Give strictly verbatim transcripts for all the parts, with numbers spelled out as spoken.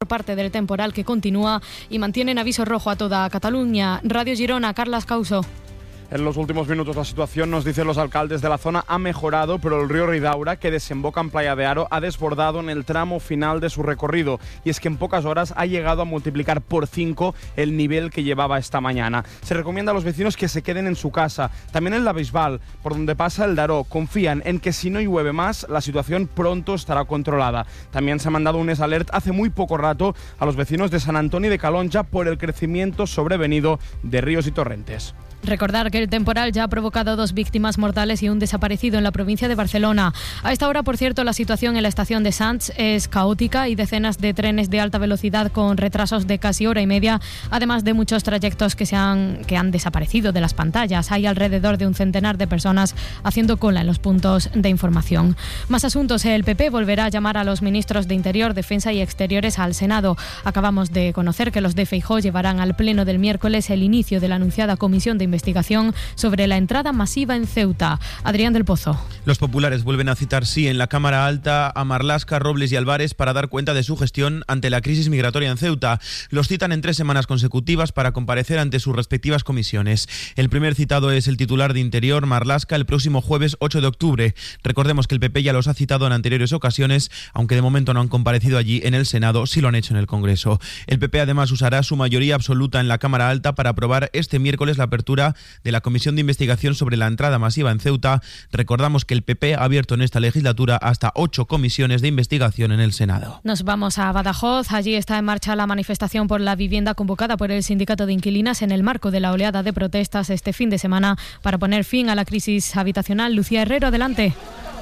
por parte del temporal que continúa y mantienen aviso rojo a toda Cataluña. Radio Girona, Carlas Causo. En los últimos minutos la situación, nos dicen los alcaldes de la zona, ha mejorado, pero el río Ridaura, que desemboca en Playa de Aro, ha desbordado en el tramo final de su recorrido. Y es que en pocas horas ha llegado a multiplicar por cinco el nivel que llevaba esta mañana. Se recomienda a los vecinos que se queden en su casa. También en la Bisbal, por donde pasa el Daró, confían en que si no llueve más, la situación pronto estará controlada. También se ha mandado un alert hace muy poco rato a los vecinos de San Antoni de Calonja por el crecimiento sobrevenido de ríos y torrentes. Recordar que el temporal ya ha provocado dos víctimas mortales y un desaparecido en la provincia de Barcelona. A esta hora, por cierto, la situación en la estación de Sants es caótica y decenas de trenes de alta velocidad con retrasos de casi hora y media, además de muchos trayectos que, se han, que han desaparecido de las pantallas. Hay alrededor de un centenar de personas haciendo cola en los puntos de información. Más asuntos. El P P volverá a llamar a los ministros de Interior, Defensa y Exteriores al Senado. Acabamos de conocer que los de Feijóo llevarán al pleno del miércoles el inicio de la anunciada comisión de investigación sobre la entrada masiva en Ceuta. Adrián del Pozo. Los populares vuelven a citar, sí, en la Cámara Alta a Marlaska, Robles y Álvarez para dar cuenta de su gestión ante la crisis migratoria en Ceuta. Los citan en tres semanas consecutivas para comparecer ante sus respectivas comisiones. El primer citado es el titular de Interior, Marlaska, el próximo jueves ocho de octubre. Recordemos que el P P ya los ha citado en anteriores ocasiones, aunque de momento no han comparecido allí en el Senado, sí lo han hecho en el Congreso. El P P además usará su mayoría absoluta en la Cámara Alta para aprobar este miércoles la apertura de la Comisión de Investigación sobre la entrada masiva en Ceuta. Recordamos que el P P ha abierto en esta legislatura hasta ocho comisiones de investigación en el Senado. Nos vamos a Badajoz. Allí está en marcha la manifestación por la vivienda convocada por el Sindicato de Inquilinas en el marco de la oleada de protestas este fin de semana para poner fin a la crisis habitacional. Lucía Herrero, adelante.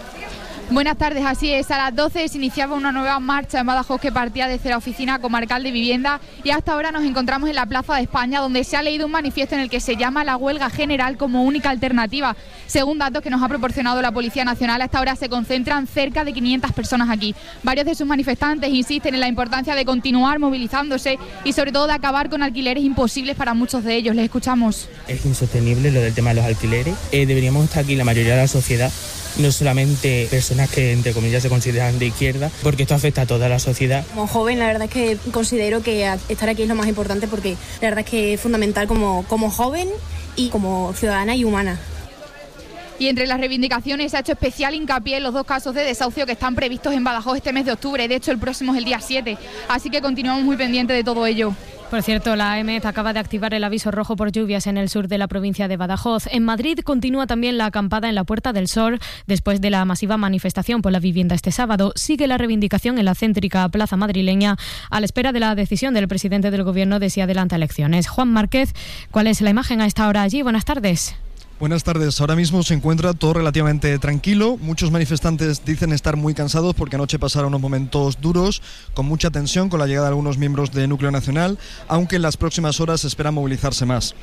Buenas tardes, así es. A las doce se iniciaba una nueva marcha en Badajoz que partía desde la Oficina Comarcal de Vivienda y hasta ahora nos encontramos en la Plaza de España, donde se ha leído un manifiesto en el que se llama la huelga general como única alternativa. Según datos que nos ha proporcionado la Policía Nacional, hasta ahora se concentran cerca de quinientas personas aquí. Varios de sus manifestantes insisten en la importancia de continuar movilizándose y sobre todo de acabar con alquileres imposibles para muchos de ellos. Les escuchamos. Es insostenible lo del tema de los alquileres. Eh, deberíamos estar aquí la mayoría de la sociedad, no solamente personas que entre comillas se consideran de izquierda, porque esto afecta a toda la sociedad. Como joven, la verdad es que considero que estar aquí es lo más importante, porque la verdad es que es fundamental como, como joven y como ciudadana y humana. Y entre las reivindicaciones se ha hecho especial hincapié en los dos casos de desahucio que están previstos en Badajoz este mes de octubre. De hecho, el próximo es el día siete, así que continuamos muy pendientes de todo ello. Por cierto, la A E M E T acaba de activar el aviso rojo por lluvias en el sur de la provincia de Badajoz. En Madrid continúa también la acampada en la Puerta del Sol después de la masiva manifestación por la vivienda este sábado. Sigue la reivindicación en la céntrica plaza madrileña a la espera de la decisión del presidente del Gobierno de si adelanta elecciones. Juan Márquez, ¿cuál es la imagen a esta hora allí? Buenas tardes. Buenas tardes. Ahora mismo se encuentra todo relativamente tranquilo. Muchos manifestantes dicen estar muy cansados porque anoche pasaron unos momentos duros, con mucha tensión, con la llegada de algunos miembros de Núcleo Nacional, aunque en las próximas horas se espera movilizarse más.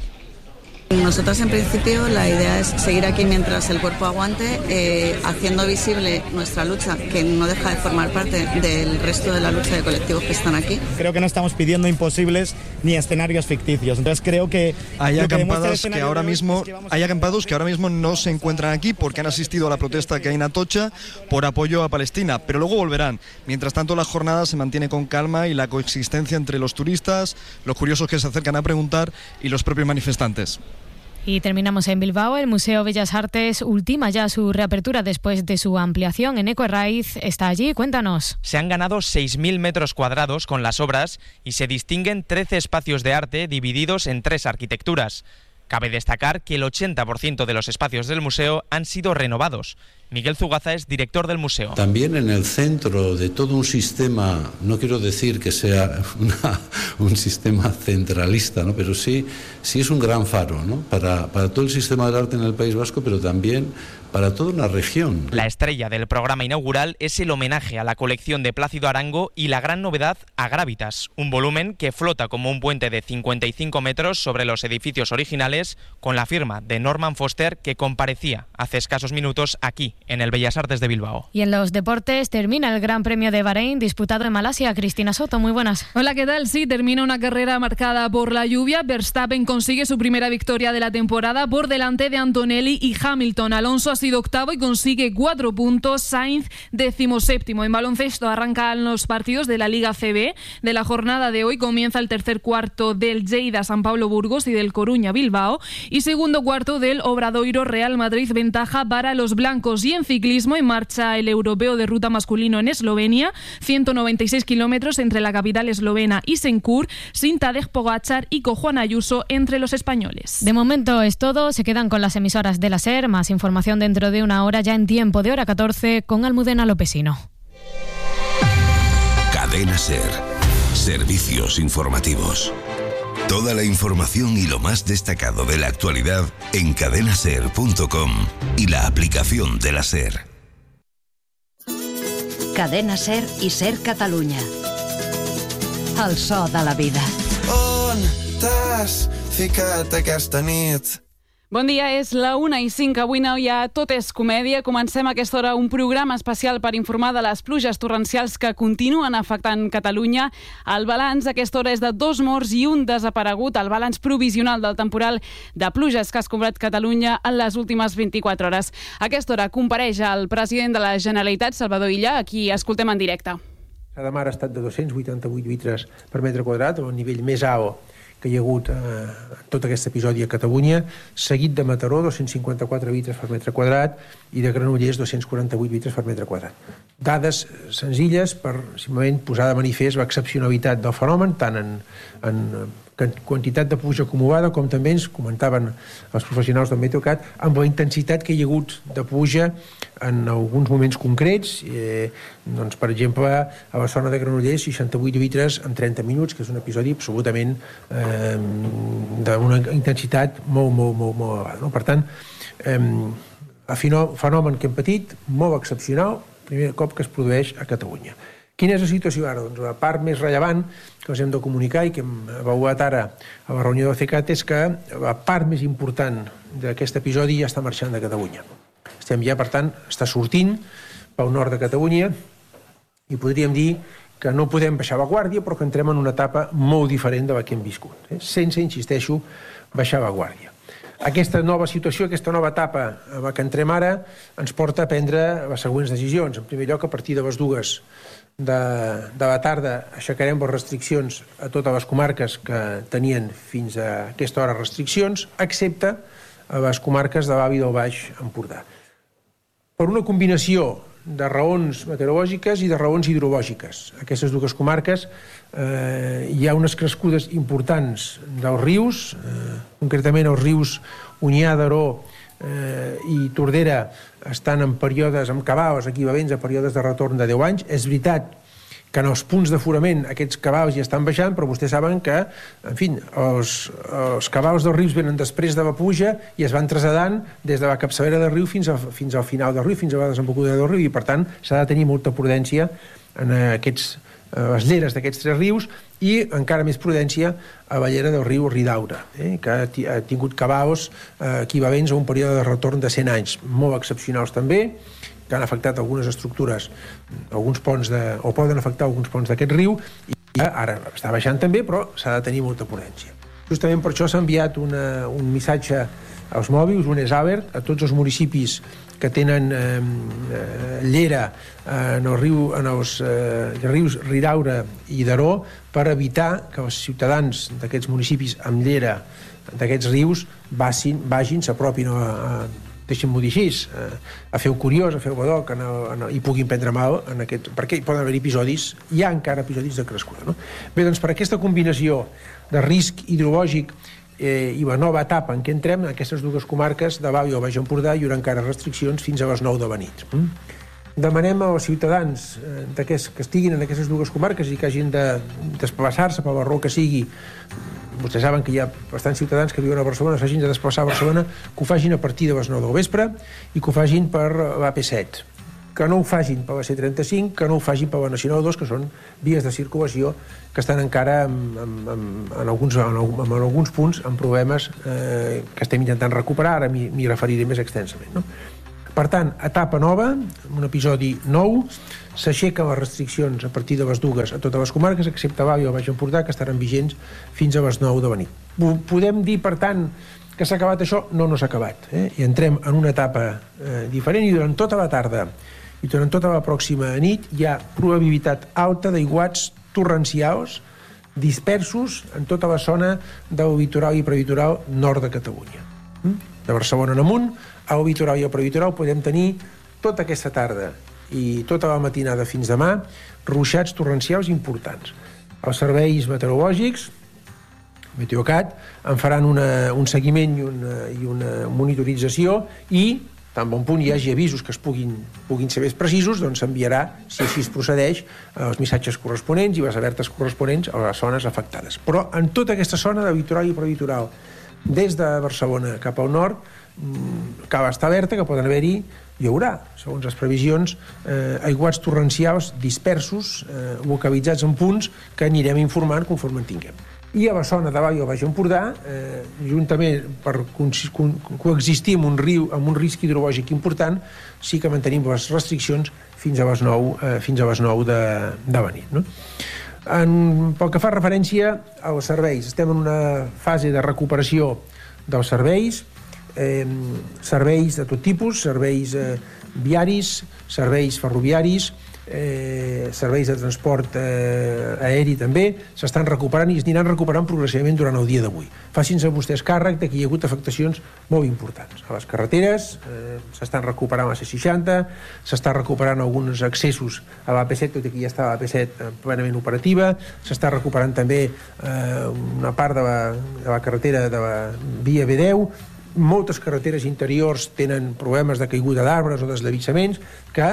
Nosotros en principio la idea es seguir aquí mientras el cuerpo aguante, eh, haciendo visible nuestra lucha, que no deja de formar parte del resto de la lucha de colectivos que están aquí. Creo que no estamos pidiendo imposibles ni escenarios ficticios, entonces creo que hay acampadas que, que ahora mismo es que hay acampados que ahora mismo no se encuentran aquí porque han asistido a la protesta que hay en Atocha por apoyo a Palestina, pero luego volverán. Mientras tanto, la jornada se mantiene con calma y la coexistencia entre los turistas, los curiosos que se acercan a preguntar y los propios manifestantes. Y terminamos en Bilbao. El Museo Bellas Artes ultima ya su reapertura después de su ampliación. Eneco Herraiz está allí. Cuéntanos. Se han ganado seis mil metros cuadrados con las obras y se distinguen trece espacios de arte divididos en tres arquitecturas. Cabe destacar que el ochenta por ciento de los espacios del museo han sido renovados. Miguel Zugaza es director del museo. También en el centro de todo un sistema, no quiero decir que sea una, un sistema centralista, ¿no? Pero sí, sí es un gran faro, ¿no? para, para todo el sistema del arte en el País Vasco, pero también para toda una región. La estrella del programa inaugural es el homenaje a la colección de Plácido Arango y la gran novedad Agrávitas, un volumen que flota como un puente de cincuenta y cinco metros sobre los edificios originales, con la firma de Norman Foster, que comparecía hace escasos minutos aquí, en el Bellas Artes de Bilbao. Y en los deportes termina el Gran Premio de Bahrein disputado en Malasia. Cristina Soto, muy buenas. Hola, ¿qué tal? Sí, termina una carrera marcada por la lluvia. Verstappen consigue su primera victoria de la temporada por delante de Antonelli y Hamilton. Alonso ha sido octavo y consigue cuatro puntos. Sainz, decimoséptimo. En baloncesto arrancan los partidos de la Liga C B. De la jornada de hoy comienza el tercer cuarto del Lleida San Pablo Burgos y del Coruña Bilbao. Y segundo cuarto del Obradoiro Real Madrid, ventaja para los blancos. Y en ciclismo, en marcha el europeo de ruta masculino en Eslovenia. ciento noventa y seis kilómetros entre la capital eslovena y Senkur, sin Tadej Pogačar y con Juan Ayuso entre los españoles. De momento es todo. Se quedan con las emisoras de la SER. Más información dentro de una hora, ya en tiempo de hora catorce, con Almudena Lopesino. Cadena SER. Servicios informativos. Toda la información y lo más destacado de la actualidad en cadena ser punto com y la aplicación de la SER. Cadena SER i SER Catalunya. El so de la vida. On t'has ficat aquesta nit? Bon dia, és la una i cinc. Avui no hi ha Tot és comèdia. Comencem a aquesta hora un programa especial per informar de les pluges torrencials que continuen afectant Catalunya. El balanç a aquesta hora és de dos morts i un desaparegut. El balanç provisional del temporal de pluges que ha escombrat Catalunya en les últimes vint-i-quatre hores. A aquesta hora compareix el president de la Generalitat, Salvador Illa, a qui escoltem en directe. Cada mar ha estat de dos-cents vuitanta-vuit litres per metre quadrat, el nivell més alt que hi ha hagut eh, en tot aquest episodi a Catalunya, seguit de Mataró, dos-cents cinquanta-quatre litres per metre quadrat, i de Granollers, dos-cents quaranta-vuit litres per metre quadrat. Dades senzilles per simplement posar de manifest l'excepcionalitat del fenomen, tant en, en quantitat de pluja acumulada, com també ens comentaven els professionals del Meteocat, amb la intensitat que hi ha hagut de pluja en alguns moments concrets. Eh, doncs, per exemple, a la zona de Granollers, seixanta-vuit litres en trenta minuts, que és un episodi absolutament eh, d'una intensitat molt, molt, molt, molt elevada. No? Per tant, eh, el fenomen que hem patit, molt excepcional, primer cop que es produeix a Catalunya. Quina és la situació ara? Doncs la part més rellevant que us hem de comunicar i que hem avaluat ara a la reunió del CECAT és que la part més important d'aquest episodi ja està marxant de Catalunya. Estem ja, per tant, està sortint pel nord de Catalunya i podríem dir que no podem baixar la guàrdia, però que entrem en una etapa molt diferent de la que hem viscut, eh? sense, insisteixo, baixar la guàrdia. Aquesta nova situació, aquesta nova etapa a la que entrem ara, ens porta a prendre les següents decisions. En primer lloc, a partir de les dues de, de la tarda aixecarem les restriccions a totes les comarques que tenien fins a aquesta hora restriccions, excepte a les comarques de l'Alt i del Baix Empordà. Per una combinació de raons meteorològiques i de raons hidrològiques. Aquestes dues comarques eh, hi ha unes crescudes importants dels rius, eh, concretament els rius Onyar, Daró eh, i Tordera estan en períodes, amb cabals equivalents a períodes de retorn de deu anys. És veritat que en els punts d'aforament aquests cabals ja estan baixant, però vostès saben que, en fi, els, els cabals dels rius venen després de la pluja i es van traslladant des de la capçalera del riu fins, a, fins al final del riu, fins a la desembocadura del riu, i per tant s'ha de tenir molta prudència en aquests, les lleres d'aquests tres rius i encara més prudència a la llera del riu Ridaura, eh, que ha tingut cabals eh, equivalents a un període de retorn de cent anys, molt excepcionals també, que han afectat algunes estructures, alguns ponts de, o poden afectar alguns ponts d'aquest riu, i ara està baixant també, però s'ha de tenir molta prudència. Justament per això s'ha enviat una, un missatge als mòbils, un S alert, a tots els municipis que tenen eh, llera en, el riu, en els eh, rius Ridaura i Daró, per evitar que els ciutadans d'aquests municipis amb llera d'aquests rius vagin, vagin s'apropin a, a deixem-m'ho dir així, a fer-ho curiós, a fer-ho badoc, en el, en el, i puguin prendre mal, en aquest, perquè hi poden haver episodis, hi ha encara episodis de crescuda. No? Bé, doncs per aquesta combinació de risc hidrològic eh, i la nova etapa en què entrem, en aquestes dues comarques de l'Alt i el Baix Empordà hi haurà encara restriccions fins a les nou de la nit. Mm? Demanem als ciutadans eh, que estiguin en aquestes dues comarques i que hagin de desplaçar-se per la raó que sigui. Vostès saben que hi ha bastants ciutadans que viuen a Barcelona, s'hagin de desplaçar a Barcelona, que ho facin a partir de les nou del vespre i que ho facin per l'A P set. Que no ho facin per la C trenta-cinc, que no ho facin per la Nacional dos, que són vies de circulació que estan encara en, en, en, en, alguns, en, en alguns punts amb problemes eh, que estem intentant recuperar, ara m'hi referiré més extensament. No? Per tant, etapa nova, un episodi nou, s'aixequen les restriccions a partir de les dues a totes les comarques, excepte l'Alt i el Baix Empordà, que estaran vigents fins a les nou de la nit. Podem dir, per tant, que s'ha acabat això, no, no s'ha acabat. Eh? I entrem en una etapa eh, diferent i durant tota la tarda i durant tota la pròxima nit hi ha probabilitat alta d'aiguats torrencials dispersos en tota la zona del litoral i prelitoral nord de Catalunya. De Barcelona en amunt, al litoral i al prelitoral podem tenir tota aquesta tarda i tota la matinada fins demà ruixats torrencials importants. Els serveis meteorològics, Meteocat, en faran una, un seguiment i una, i una monitorització i, tan bon punt hi hagi avisos que es puguin, puguin ser més precisos, doncs s'enviarà, si així es procedeix, els missatges corresponents i les alertes corresponents a les zones afectades. Però en tota aquesta zona de litoral i prelitoral, des de Barcelona cap al nord, cal estar alerta que poden haver-hi, hi haurà, segons les previsions, eh, aiguats torrencials dispersos, eh, localitzats en punts que anirem informant conforme en tinguem. I a la zona de Vall del Baix Empordà, eh, juntament per coexistir amb un riu amb un risc hidrològic important, sí que mantenim les restriccions fins a les nou, eh, fins a les nou de, de la nit. No? En, pel que fa referència als serveis, estem en una fase de recuperació dels serveis, eh, serveis de tot tipus, serveis eh, viaris, serveis ferroviaris, eh, serveis de transport eh, aeri també, s'estan recuperant i es aniran recuperant progressivament durant el dia d'avui. Facin-se vostès càrrec de que hi ha hagut afectacions molt importants. A les carreteres eh, s'estan recuperant la C seixanta, s'està recuperant alguns accessos a la A P set, tot i que ja estava la A P set plenament operativa, s'està recuperant també eh, una part de la, de la carretera de la via B deu, moltes carreteres interiors tenen problemes de caiguda d'arbres o deslliçaments que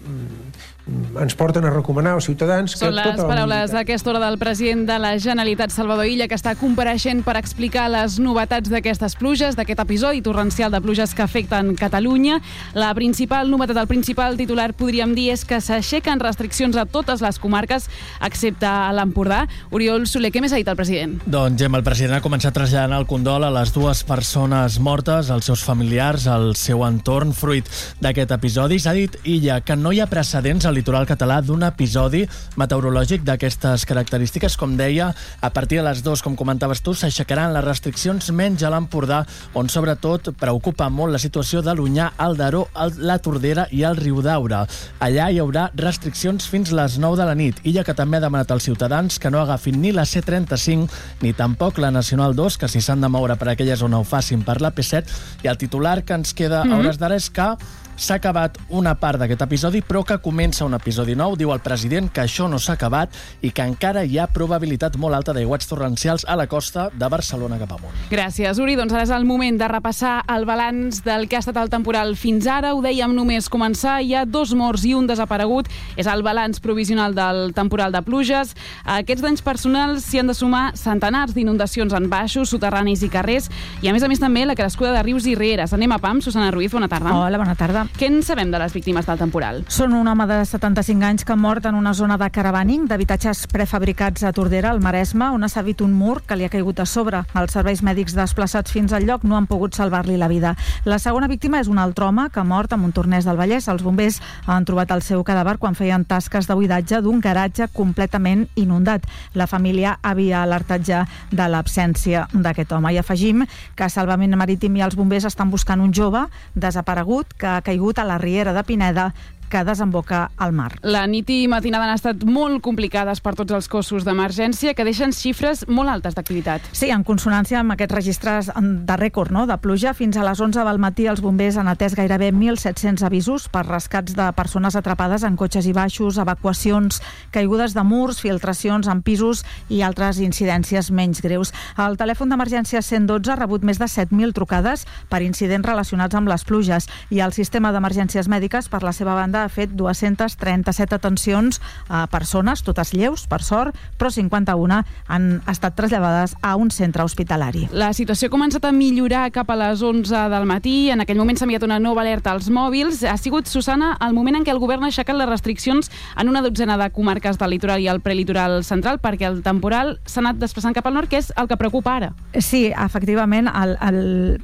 ens porten a recomanar als ciutadans que Són les tota paraules a aquesta hora del president de la Generalitat, Salvador Illa, que està compareixent per explicar les novetats d'aquestes pluges, d'aquest episodi torrencial de pluges que afecten Catalunya. La principal novetat, el principal titular, podríem dir, és que s'aixequen restriccions a totes les comarques, excepte a l'Empordà. Oriol Soler, què més ha dit el president? Doncs, Gemma, el president ha començat traslladant el condol a les dues persones mortes, als seus familiars, al seu entorn, fruit d'aquest episodi. S'ha dit Illa que no hi ha precedents al litoral català d'un episodi meteorològic d'aquestes característiques. Com deia, a partir de les dues, com comentaves tu, s'aixecaran les restriccions menys a l'Empordà, on sobretot preocupa molt la situació de l'Onyar, el Daró, la Tordera i el Riudaura. Allà hi haurà restriccions fins les nou de la nit. Illa que també ha demanat als ciutadans que no agafin ni la C trenta-cinc ni tampoc la Nacional dos, que si s'han de moure per aquella zona ho facin per la P set. I el titular que ens queda a hores d'ara és que s'ha acabat una part d'aquest episodi, però que comença un episodi nou. Diu el president que això no s'ha acabat i que encara hi ha probabilitat molt alta d'aiguats torrencials a la costa de Barcelona cap amunt. Gràcies, Uri. Doncs ara és el moment de repassar el balanç del que ha estat el temporal fins ara. Ho dèiem només començar. Hi ha dos morts i un desaparegut. És el balanç provisional del temporal de pluges. A aquests danys personals s'hi han de sumar centenars d'inundacions en baixos, soterranis i carrers, i a més a més també la crescuda de rius i rieres. Anem a Pam. Susana Ruiz, bona tarda. Hola, bona tarda. Què en sabem de les víctimes del temporal? Són un home de setanta-cinc anys que ha mort en una zona de caravaning d'habitatges prefabricats a Tordera, al Maresme, on ha servit un mur que li ha caigut a sobre. Els serveis mèdics desplaçats fins al lloc no han pogut salvar-li la vida. La segona víctima és un altre home que ha mort a Montornès del Vallès. Els bombers han trobat el seu cadàver quan feien tasques de buidatge d'un garatge completament inundat. La família havia alertat ja de l'absència d'aquest home. I afegim que Salvament Marítim i els bombers estan buscant un jove desaparegut que ha caigut a la riera de Pineda, que desemboca al mar. La nit i matinada han estat molt complicades per tots els cossos d'emergència, que deixen xifres molt altes d'activitat. Sí, en consonància amb aquests registres de rècord, no?, de pluja. Fins a les onze del matí els bombers han atès gairebé mil set-cents avisos per rescats de persones atrapades en cotxes i baixos, evacuacions, caigudes de murs, filtracions en pisos i altres incidències menys greus. El telèfon d'emergència cent dotze ha rebut més de set mil trucades per incidents relacionats amb les pluges i el sistema d'emergències mèdiques, per la seva banda, ha fet dues-centes trenta-set atencions a persones, totes lleus, per sort, però cinquanta-una han estat traslladades a un centre hospitalari. La situació ha començat a millorar cap a les onze del matí. En aquell moment s'ha enviat una nova alerta als mòbils. Ha sigut, Susana, el moment en què el govern ha aixecat les restriccions en una dotzena de comarques del litoral i el prelitoral central, perquè el temporal s'ha anat desplaçant cap al nord, que és el que preocupa ara. Sí, efectivament, el, el,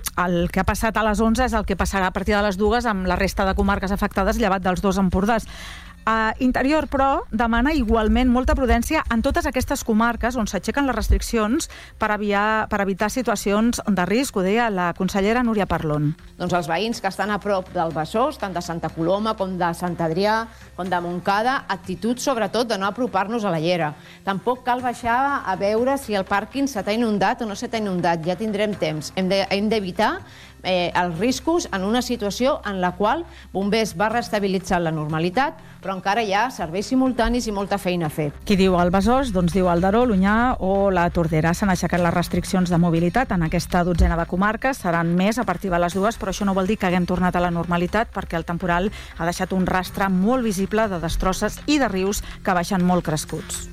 el que ha passat a les onze és el que passarà a partir de les dues amb la resta de comarques afectades, llevat dels dos Empordàs. Uh, Interior, però, demana igualment molta prudència en totes aquestes comarques on s'aixequen les restriccions per, aviar, per evitar situacions de risc, ho deia la consellera Núria Parlon. Doncs els veïns que estan a prop del Besòs, tant de Santa Coloma com de Sant Adrià, com de Montcada, actitud sobretot de no apropar-nos a la llera. Tampoc cal baixar a veure si el pàrquing se t'ha inundat o no se t'ha inundat, ja tindrem temps. Hem de, hem d'evitar Eh, els riscos en una situació en la qual Bombers va restabilitzar la normalitat, però encara hi ha serveis simultanis i molta feina a fer. Qui diu el Besòs? Doncs diu Aldaró, l'Onyar o la Tordera. S'han aixecat les restriccions de mobilitat en aquesta dotzena de comarques, seran més a partir de les dues, però això no vol dir que haguem tornat a la normalitat, perquè el temporal ha deixat un rastre molt visible de destrosses i de rius que baixen molt crescuts.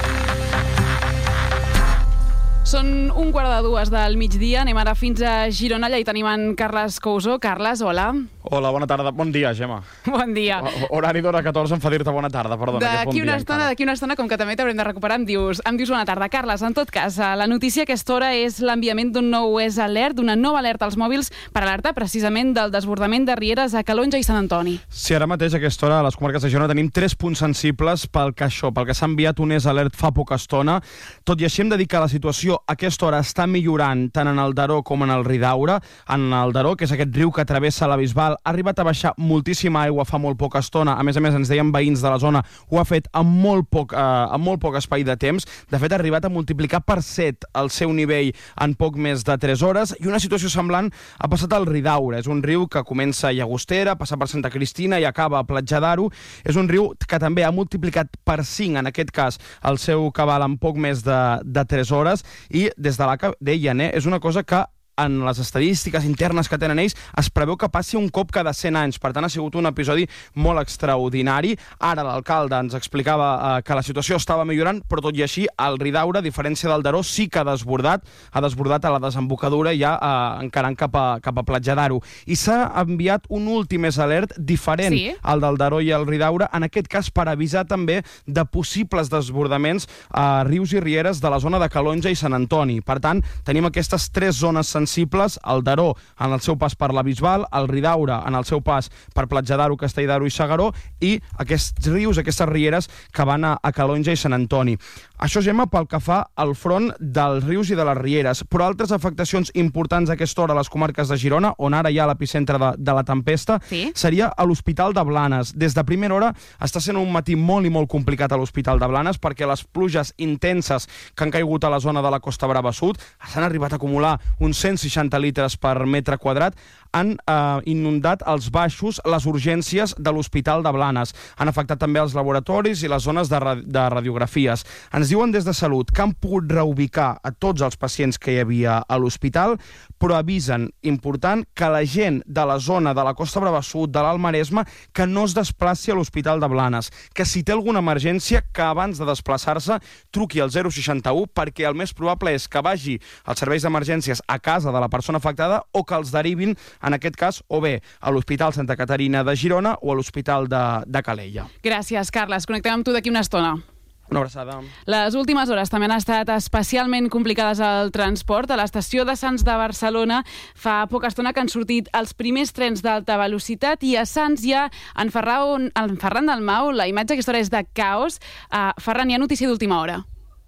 Són un quart de dues del migdia. Anem ara fins a Girona. Allà hi tenim en Carles Couso. Carles, hola. Hola, bona tarda. Bon dia, Gemma. Bon dia. O, horari d'hora catorze em fa dir-te bona tarda, perdona. D'aquí bon una dia, estona, d'aquí una estona, com que també t'haurem de recuperar, em dius, em dius bona tarda. Carles, en tot cas, la notícia a aquesta hora és l'enviament d'un nou E S Alert, d'una nova alerta als mòbils per alertar precisament del desbordament de rieres a Calonja i Sant Antoni. Sí, ara mateix a aquesta hora a les comarques de Girona tenim tres punts sensibles pel que això, pel que s'ha enviat un E S Alert fa poca estona. Tot i així hem de dir que la situació a aquesta hora està millorant tant en el Daró com en el Ridaura. En el Daró, que és aquest riu que travessa la Bisbal, ha arribat a baixar moltíssima aigua fa molt poca estona. A més a més, ens deien veïns de la zona, ho ha fet amb molt poc, eh, amb molt poc espai de temps. De fet, ha arribat a multiplicar per set el seu nivell en poc més de tres hores, i una situació semblant ha passat al Ridaura. És un riu que comença a Llagostera, passa per Santa Cristina i acaba a Platja d'Aro. És un riu que també ha multiplicat per cinc, en aquest cas, el seu cabal en poc més de, de tres hores, i des de l'A C A deien, eh, és una cosa que en les estadístiques internes que tenen ells es preveu que passi un cop cada cent anys. Per tant, ha sigut un episodi molt extraordinari. Ara l'alcalde ens explicava eh, que la situació estava millorant, però tot i així el Ridaura, a diferència del Daró, sí que ha desbordat, ha desbordat a la desembocadura ja eh, encarant cap a, cap a Platja d'Aro. I s'ha enviat un últim E S Alert diferent sí. al del Daró i el Ridaura, en aquest cas per avisar també de possibles desbordaments a rius i rieres de la zona de Calonja i Sant Antoni. Per tant, tenim aquestes tres zones sensibles, el Daró en el seu pas per la Bisbal, el Ridaura en el seu pas per Platja d'Aro, Castell d'Aro i S'Agaró, i aquests rius, aquestes rieres que van a, a Calonja i Sant Antoni. Això, Gemma, pel que fa al front dels rius i de les rieres, però altres afectacions importants a aquesta hora a les comarques de Girona, on ara hi ha l'epicentre de, de la tempesta, sí? seria a l'Hospital de Blanes. Des de primera hora està sent un matí molt i molt complicat a l'Hospital de Blanes, perquè les pluges intenses que han caigut a la zona de la Costa Brava Sud s'han arribat a acumular uns cent seixanta litres per metre quadrat, han eh, inundat els baixos, les urgències de l'Hospital de Blanes. Han afectat també els laboratoris i les zones de, ra de radiografies. Ens diuen des de Salut que han pogut reubicar a tots els pacients que hi havia a l'hospital, però avisen, important, que la gent de la zona de la Costa Brava Sud, de l'Alt Maresme, que no es desplaci a l'Hospital de Blanes, que si té alguna emergència, que abans de desplaçar-se truqui al zero seixanta u, perquè el més probable és que vagi als serveis d'emergències a casa de la persona afectada o que els derivin, en aquest cas, o bé a l'Hospital Santa Caterina de Girona o a l'Hospital de, de Calella. Gràcies, Carles. Connectem amb tu d'aquí una estona. Una abraçada. Les últimes hores també han estat especialment complicades al transport. A l'estació de Sants de Barcelona fa poca estona que han sortit els primers trens d'alta velocitat, i a Sants ja en Ferran, en Ferran Dalmau, la imatge aquesta hora és de caos. Uh, Ferran, hi ha notícia d'última hora.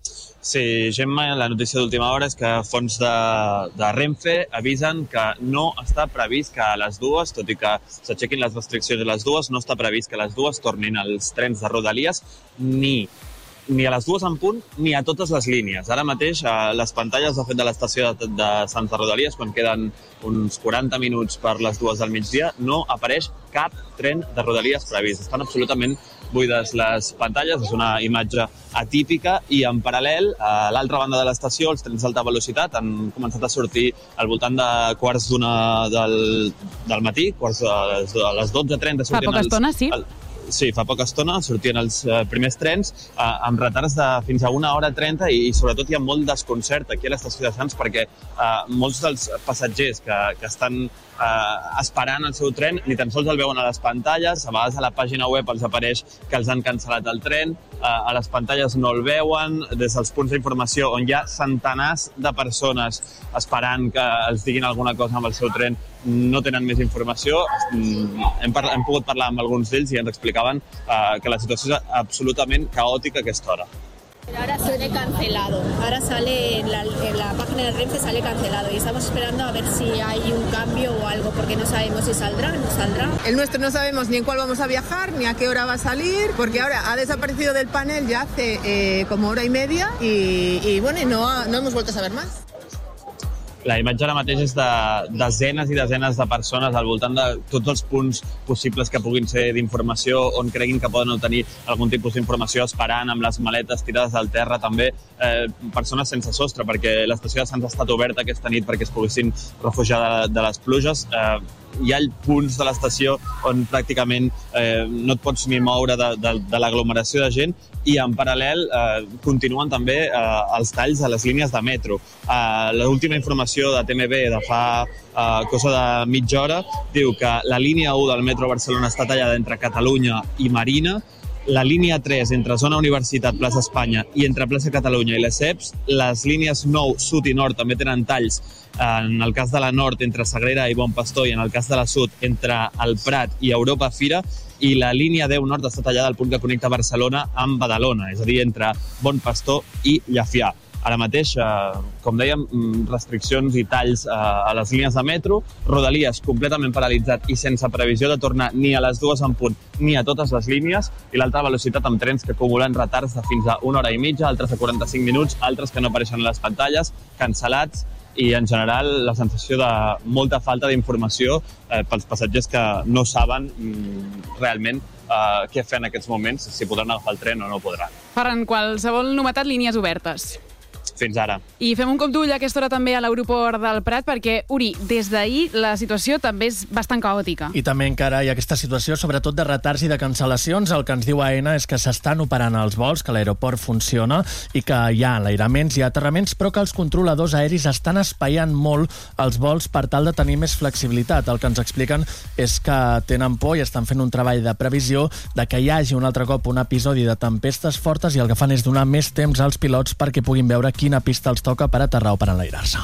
Sí, Gemma, la notícia d'última hora és que fons de, de Renfe avisen que no està previst que a les dues, tot i que s'aixequin les restriccions a les dues, no està previst que a les dues tornin els trens de Rodalies, ni, ni a les dues en punt, ni a totes les línies. Ara mateix, a les pantalles de fet de l'estació de, de Sants de Rodalies, quan queden uns quaranta minuts per les dues del migdia, no apareix cap tren de Rodalies previst. Estan absolutament buides les pantalles, és una imatge atípica, i en paral·lel, a l'altra banda de l'estació, els trens d'alta velocitat han començat a sortir al voltant de quarts d'una del, del matí, quarts de, a les dotze trenta sortien. Fa poca els, estona, sí. El, Sí, fa poca estona sortien els uh, primers trens uh, amb retards de fins a una hora trenta, i, i sobretot hi ha molt desconcert aquí a l'estació de Sants, perquè uh, molts dels passatgers que, que estan uh, esperant el seu tren ni tan sols el veuen a les pantalles. A vegades a la pàgina web els apareix que els han cancel·lat el tren, uh, a les pantalles no el veuen, des dels punts d'informació on hi ha centenars de persones esperant que els diguin alguna cosa amb el seu tren no tenen més informació. Hem, par hem pogut parlar amb alguns d'ells i ens explicaven uh, que la situació és absolutament caòtica a aquesta hora. Ahora sale cancelado, ahora sale en la, en la página de Renfe sale cancelado y estamos esperando a ver si hay un cambio o algo porque no sabemos si saldrá o no saldrá. El nuestro no sabemos ni en cuál vamos a viajar ni a qué hora va a salir porque ahora ha desaparecido del panel ya hace eh, como hora y media y, y bueno, y no, ha, no hemos vuelto a saber más. La imatge ara mateix és de desenes i desenes de persones al voltant de tots els punts possibles que puguin ser d'informació, on creguin que poden obtenir algun tipus d'informació, esperant amb les maletes tirades al terra, també eh, persones sense sostre, perquè l'estació de Sants ha estat oberta aquesta nit perquè es poguessin refugiar de, de les pluges. Eh, hi ha punts de l'estació on pràcticament eh, no et pots ni moure de, de, de l'aglomeració de gent i en paral·lel eh, continuen també eh, els talls a les línies de metro. Eh, L'última informació de T M B de fa eh, cosa de mitja hora diu que la línia u del metro Barcelona està tallada entre Catalunya i Marina, la línia tres entre Zona Universitat, Plaça Espanya i entre Plaça Catalunya i les E P S, les línies nou, sud i nord també tenen talls, en el cas de la nord entre Sagrera i Bon Pastor i en el cas de la sud entre el Prat i Europa Fira, i la línia deu nord està tallada al punt que connecta Barcelona amb Badalona, és a dir, entre Bon Pastor i Llafià. Ara mateix, eh, com dèiem, restriccions i talls eh, a les línies de metro, Rodalies completament paralitzat i sense previsió de tornar ni a les dues en punt ni a totes les línies, i l'alta velocitat amb trens que acumulen retards de fins a una hora i mitja, altres de quaranta-cinc minuts, altres que no apareixen a les pantalles, cancel·lats, i en general la sensació de molta falta d'informació eh, pels passatgers que no saben mm, realment eh, què fer en aquests moments, si podran agafar el tren o no podran. Ferran, qualsevol novetat, línies obertes. Fins ara. I fem un cop d'ull a aquesta hora també a l'aeroport del Prat, perquè, Uri, des d'ahir la situació també és bastant caòtica. I també encara hi ha aquesta situació, sobretot de retards i de cancel·lacions. El que ens diu AENA és que s'estan operant els vols, que l'aeroport funciona i que hi ha enlairaments, hi ha aterraments, però que els controladors aeris estan espaiant molt els vols per tal de tenir més flexibilitat. El que ens expliquen és que tenen por i estan fent un treball de previsió de que hi hagi un altre cop un episodi de tempestes fortes i el que fan és donar més temps als pilots perquè puguin veure quina pista els toca per aterrar o per enlairar-se.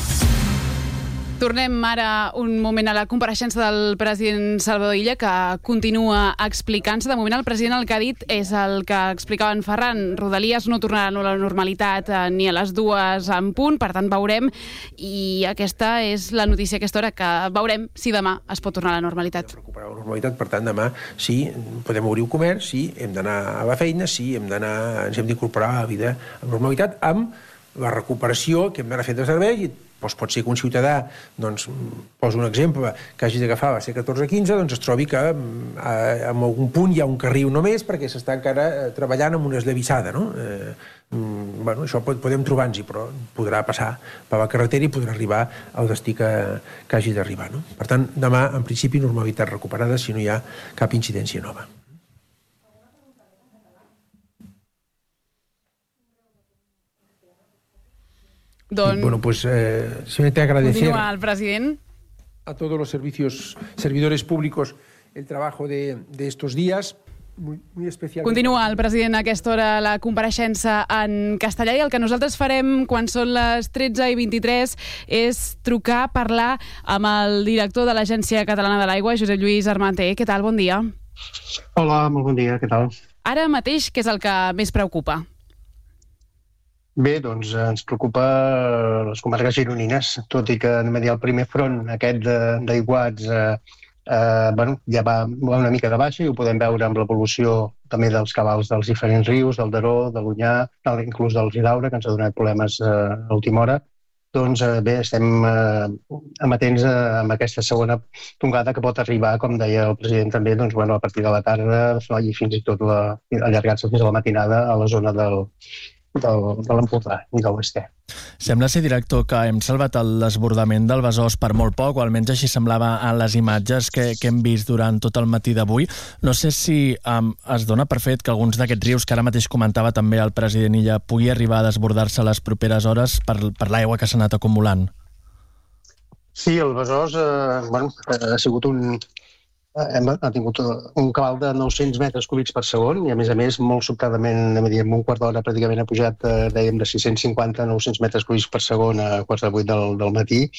Tornem ara un moment a la compareixença del president Salvador Illa, que continua explicant-se. De moment el president el que ha dit és el que explicava en Ferran. Rodalies no tornaran a la normalitat eh, ni a les dues en punt, per tant veurem, i aquesta és la notícia a aquesta hora, que veurem si demà es pot tornar a la normalitat. Recuperar la normalitat, per tant demà sí, podem obrir un comerç, sí, hem d'anar a la feina, sí, hem d'anar, ens hem d'incorporar a la vida amb normalitat, amb la recuperació que hem d'anar fent de servei. Doncs pot ser que un ciutadà, doncs, poso un exemple, que hagi d'agafar la C catorze quinze, doncs es trobi que eh, en algun punt hi ha un carril només perquè s'està encara treballant amb una esllavissada, no? Eh, bueno, això podem trobar-nos-hi, però podrà passar per la carretera i podrà arribar al destí que, que hagi d'arribar, no? Per tant, demà, en principi, normalitat recuperada si no hi ha cap incidència nova. Don... Bueno, pues eh, simplemente agradecer Continúa al president. A todos los servicios, servidores públicos el trabajo de, de estos días. Muy, muy especial. Continua el president a aquesta hora la compareixença en castellà, i el que nosaltres farem quan són les tretze i vint-i-tres és trucar, parlar amb el director de l'Agència Catalana de l'Aigua, Josep Lluís Armanter. Què tal? Bon dia. Hola, molt bon dia, què tal? Ara mateix, què és el que més preocupa? Bé, doncs ens preocupa les comarques gironines, tot i que anem a dir el primer front aquest d'aiguats eh, eh, bueno, ja va una mica de baixa i ho podem veure amb l'evolució també dels cabals dels diferents rius, del Daró, de l'Onyar, inclús del Ridaura, que ens ha donat problemes eh, a l'última hora. Doncs eh, bé, estem eh, amatents a, amb aquesta segona tongada que pot arribar, com deia el president també, doncs, bueno, a partir de la tarda i fins i tot la, allargar-se fins a la matinada a la zona del del, de l'Empordà i de l'Oeste. Sembla ser, director, que hem salvat el desbordament del Besòs per molt poc, o almenys així semblava en les imatges que, que hem vist durant tot el matí d'avui. No sé si um, es dona per fet que alguns d'aquests rius, que ara mateix comentava també el president Illa, pugui arribar a desbordar-se a les properes hores per, per l'aigua que s'ha anat acumulant. Sí, el Besòs eh, bueno, ha sigut un... Hem, ha tingut un cabal de nou-cents metres cúbics per segon i, a més a més, molt sobtadament, en un quart d'hora pràcticament ha pujat, eh, dèiem, de sis-cents cinquanta a nou-cents metres cúbics per segon a quarts de vuit del, del matí.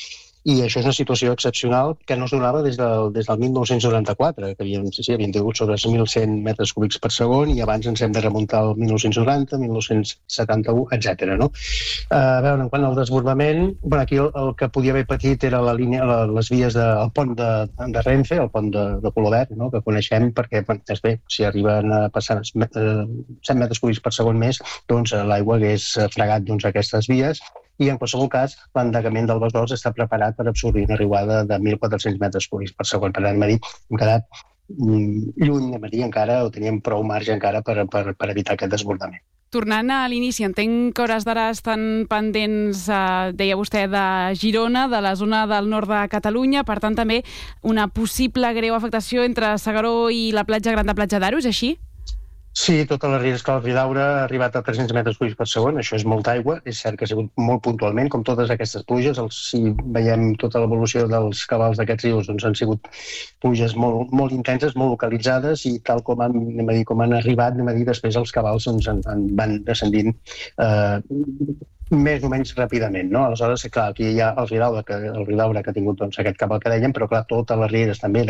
i això és una situació excepcional que no es donava des del, des del mil nou-cents noranta-quatre, que havíem, sí, sí, havíem tingut sobre mil cent metres cúbics per segon, i abans ens hem de remuntar al mil nou-cents noranta, mil nou-cents setanta-u, etcètera. No? Uh, a veure, en quant al desbordament, bueno, aquí el, el que podia haver patit era la línia, la, les vies del de, pont de, de Renfe, el pont de, de Color Verd, no? Que coneixem, perquè, bueno, és bé, si arriben a passar uh, cent metres cúbics per segon més, doncs uh, l'aigua hagués fregat doncs, aquestes vies, i en qualsevol cas l'endegament del Besòs està preparat per absorbir una riuada de mil quatre-cents metres cúbics per segon. Per tant, hem quedat mm, lluny, hem dit encara, o teníem prou marge encara per, per, per evitar aquest desbordament. Tornant a l'inici, entenc que a hores d'ara estan pendents, eh, deia vostè, de Girona, de la zona del nord de Catalunya, per tant també una possible greu afectació entre S'Agaró i la platja Gran de Platja d'Aro, és així? Sí, tota la riera Escala Ridaura ha arribat a tres-cents metres cúbics per segon, això és molta aigua, és cert que ha sigut molt puntualment, com totes aquestes pluges, els, si veiem tota l'evolució dels cabals d'aquests rius, doncs han sigut pluges molt, molt intenses, molt localitzades, i tal com han, anem a dir, com han arribat, anem a dir, després els cabals doncs, en, en van descendint eh, més o menys ràpidament, no? Aleshores, clar, aquí hi ha el Ridaura, que, el Ridaura que ha tingut doncs, aquest cabal que dèiem, però clar, totes les rieres també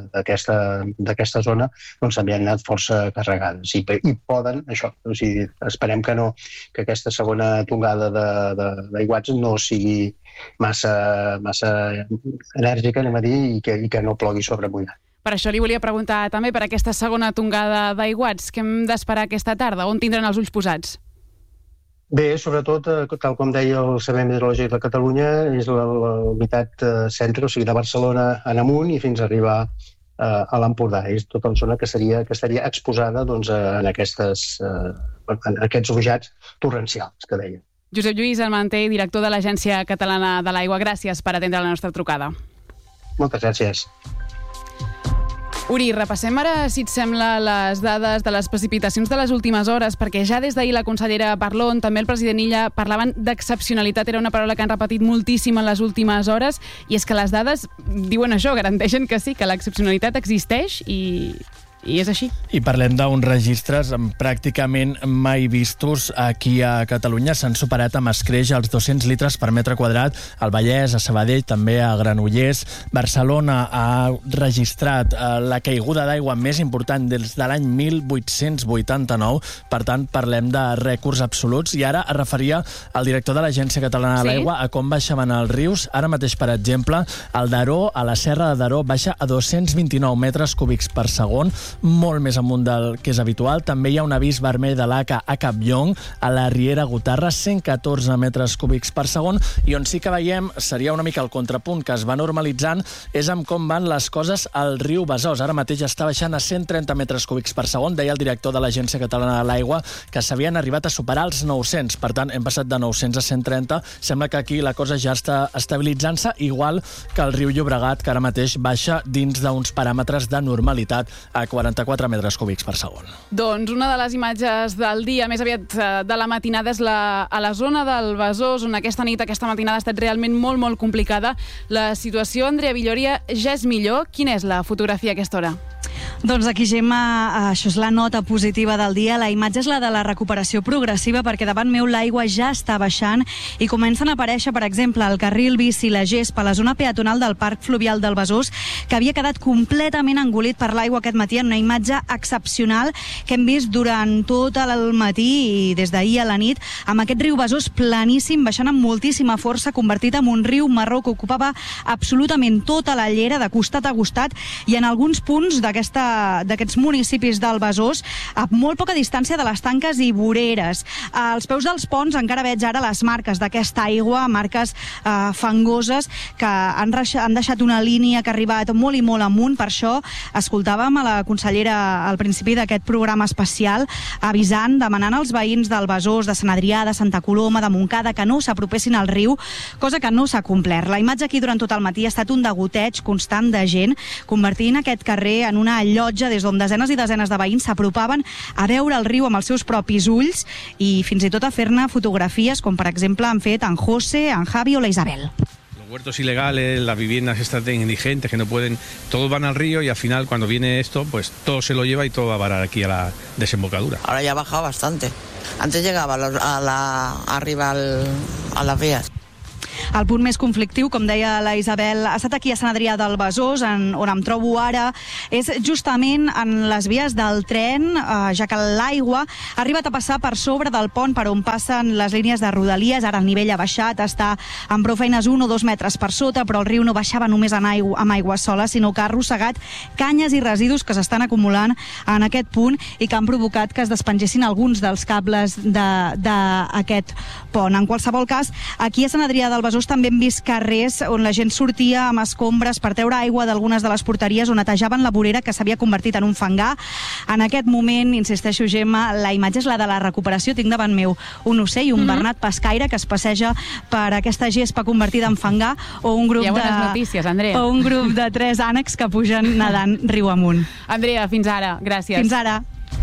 d'aquesta zona doncs, també han anat força carregades. I, i poden, això, o sigui, esperem que no, que aquesta segona tongada d'aiguats no sigui massa, massa enèrgica, anem a dir, i que, i que no plogui sobre mullat. Per això li volia preguntar també per aquesta segona tongada d'aiguats. Què hem d'esperar aquesta tarda? On tindran els ulls posats? Bé, sobretot, tal com deia el Servei Meteorològic de Catalunya, és la, la unitat centre, o sigui, de Barcelona en amunt i fins a arribar eh, a l'Empordà. És tota la zona que, seria, que estaria exposada doncs, en, aquestes, eh, en aquests ruixats torrencials que deia. Josep Lluís Almanté, director de l'Agència Catalana de l'Aigua, gràcies per atendre la nostra trucada. Moltes gràcies. Uri, repassem ara, si et sembla, les dades de les precipitacions de les últimes hores, perquè ja des d'ahir la consellera Parlon, també el president Illa, parlaven d'excepcionalitat, era una paraula que han repetit moltíssim en les últimes hores, i és que les dades diuen això, garanteixen que sí, que l'excepcionalitat existeix i... i és així. I parlem d'uns registres pràcticament mai vistos aquí a Catalunya. S'han superat amb escreix els dos-cents litres per metre quadrat al Vallès, a Sabadell, també a Granollers. Barcelona ha registrat la caiguda d'aigua més important des de l'any mil vuit-cents vuitanta-nou. Per tant, parlem de rècords absoluts. I ara es referia al director de l'Agència Catalana de l'Aigua a com baixaven els rius. Ara mateix, per exemple, el Daró, a la Serra de Daró, baixa a dos-cents vint-i-nou metres cúbics per segon, molt més amunt del que és habitual. També hi ha un avís vermell de l'A C A a Campllong, a la Riera Gotarra, cent catorze metres cúbics per segon, i on sí que veiem, seria una mica el contrapunt que es va normalitzant, és amb com van les coses al riu Besòs. Ara mateix està baixant a cent trenta metres cúbics per segon. Deia el director de l'Agència Catalana de l'Aigua que s'havien arribat a superar els nou-cents. Per tant, hem passat de nou-cents a cent trenta. Sembla que aquí la cosa ja està estabilitzant-se, igual que el riu Llobregat, que ara mateix baixa dins d'uns paràmetres de normalitat a quaranta-quatre metres cúbics per segon. Doncs una de les imatges del dia, més aviat de la matinada, és la, a la zona del Besòs, on aquesta nit, aquesta matinada ha estat realment molt, molt complicada. La situació, Andrea Villòria, ja és millor. Quina és la fotografia a aquesta hora? Doncs aquí, Gemma, això és la nota positiva del dia. La imatge és la de la recuperació progressiva, perquè davant meu l'aigua ja està baixant i comencen a aparèixer, per exemple, el carril bici, la gespa, la zona peatonal del Parc Fluvial del Besòs, que havia quedat completament engolit per l'aigua aquest matí, en una imatge excepcional que hem vist durant tot el matí i des d'ahir a la nit, amb aquest riu Besòs planíssim, baixant amb moltíssima força, convertit en un riu marró que ocupava absolutament tota la llera de costat a costat, i en alguns punts d'aquests municipis del Besòs, a molt poca distància de les tanques i voreres. Als peus dels ponts encara veig ara les marques d'aquesta aigua, marques eh, fangoses, que han, han deixat una línia que ha arribat molt i molt amunt. Per això escoltàvem a la consellera al principi d'aquest programa especial avisant, demanant als veïns del Besòs, de Sant Adrià, de Santa Coloma, de Montcada, que no s'apropessin al riu, cosa que no s'ha complert. La imatge aquí durant tot el matí ha estat un degoteig constant de gent, convertint aquest carrer en una llotja des d'on desenes i desenes de veïns s'apropaven a veure el riu amb els seus propis ulls i fins i tot a fer-ne fotografies, com per exemple han fet en José, en Javi o la Isabel. Los huertos ilegales, las viviendas estas indigentes que no pueden, todos van al río y al final cuando viene esto, pues todo se lo lleva y todo va a parar aquí a la desembocadura. Ahora ya ha bajado bastante. Antes llegaba a la, a la, arriba al, a las vías. El punt més conflictiu, com deia la Isabel, ha estat aquí a Sant Adrià del Besòs, en, on em trobo ara, és justament en les vies del tren, eh, ja que l'aigua ha arribat a passar per sobre del pont per on passen les línies de Rodalies. Ara el nivell ha baixat, està amb prou feines un o dos metres per sota, però el riu no baixava només en aigua, amb aigua sola, sinó que ha arrossegat canyes i residus que s'estan acumulant en aquest punt i que han provocat que es despengessin alguns dels cables d'aquest pont. En qualsevol cas, aquí a Sant Adrià del Besòs també hem vist carrers on la gent sortia amb escombres per treure aigua d'algunes de les porteries on netejaven la vorera que s'havia convertit en un fangar. En aquest moment, insisteixo, Gemma, la imatge és la de la recuperació. Tinc davant meu un ocell, un mm-hmm. bernat pescaire que es passeja per aquesta gespa convertida en fangar o un grup, de, notícies, Andrea. o un grup de tres ànecs que pugen nedant riu amunt. Andrea, fins ara. Gràcies. Fins ara.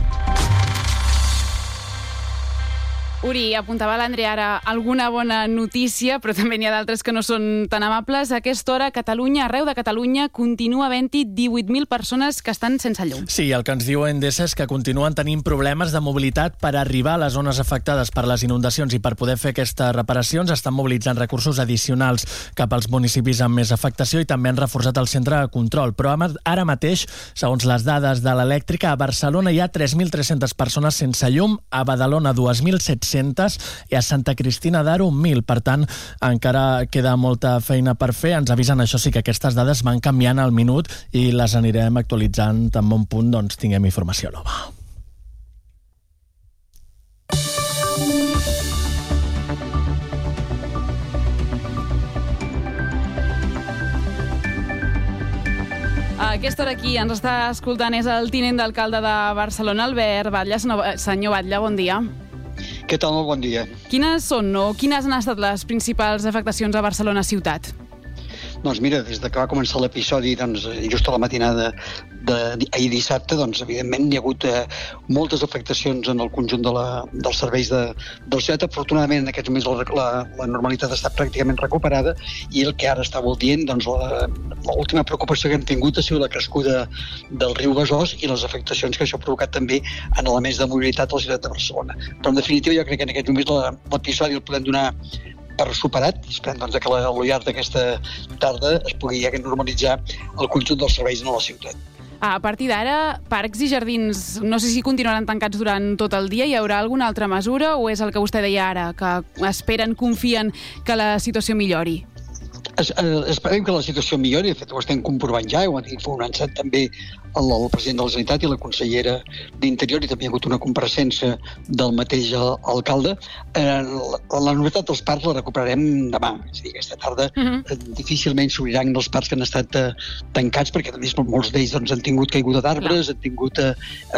Uri, apuntava l'Andrea ara alguna bona notícia, però també n'hi ha d'altres que no són tan amables. A aquesta hora, Catalunya, arreu de Catalunya, continua havent-hi divuit mil persones que estan sense llum. Sí, el que ens diu Endesa és que continuen tenint problemes de mobilitat per arribar a les zones afectades per les inundacions i per poder fer aquestes reparacions estan mobilitzant recursos addicionals cap als municipis amb més afectació i també han reforçat el centre de control. Però ara mateix, segons les dades de l'elèctrica, a Barcelona hi ha tres mil tres-centes persones sense llum, a Badalona dos mil set-cents i a Santa Cristina d'Aro mil. Per tant, encara queda molta feina per fer. Ens avisen, això sí, que aquestes dades van canviant al minut i les anirem actualitzant tan bon punt doncs tinguem informació nova. A aquesta hora aquí ens està escoltant és el tinent d'alcalde de Barcelona, Albert Batlle. Senyor Batlle, bon dia. Què tal? Molt bon dia. Quines són o quines han estat les principals afectacions a Barcelona ciutat? Doncs mira, des de que va començar l'episodi, doncs, just a la matinada d'ahir dissabte, doncs, evidentment hi ha hagut eh, moltes afectacions en el conjunt de la, dels serveis de, de la ciutat. Afortunadament, en aquests moments la, la, la normalitat està pràcticament recuperada i el que ara està molt dient, doncs, l'última preocupació que hem tingut ha sigut la crescuda del riu Besòs i les afectacions que això ha provocat també en elements de mobilitat a la ciutat de Barcelona. Però, en definitiva, jo crec que en aquests moments l'episodi el podem donar per superat. Esperem doncs, que al llarg d'aquesta tarda es pugui ja normalitzar el conjunt dels serveis en la ciutat. A partir d'ara, parcs i jardins, no sé si continuaran tancats durant tot el dia. Hi haurà alguna altra mesura o és el que vostè deia ara, que esperen, confien que la situació millori? Es, eh, esperem que la situació millori, de fet ho estem comprovant ja, ho ha dit fa un ansat també el, el president de la Generalitat i la consellera d'Interior, i també hi ha hagut una compareixença del mateix alcalde. Eh, la, la novetat dels parcs la recuperarem demà, és a dir, aquesta tarda uh-huh. eh, difícilment s'obriran els parcs que han estat eh, tancats, perquè a més molts d'ells doncs, han tingut caiguda d'arbres, han tingut eh,